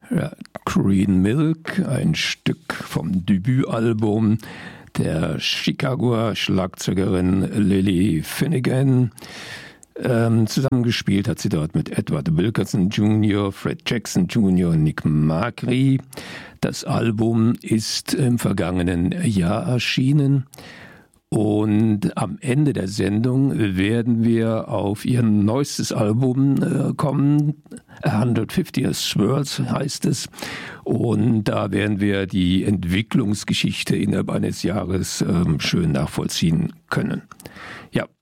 Ja, Green Milk, ein Stück vom Debütalbum der Chicagoer Schlagzeugerin Lily Finnegan. Zusammengespielt hat sie dort mit Edward Wilkerson Jr., Fred Jackson Jr., Nick Macri. Das Album ist im vergangenen Jahr erschienen. Und am Ende der Sendung werden wir auf ihr neuestes Album kommen. 150th Worlds heißt es. Und da werden wir die Entwicklungsgeschichte innerhalb eines Jahres schön nachvollziehen können. Ja,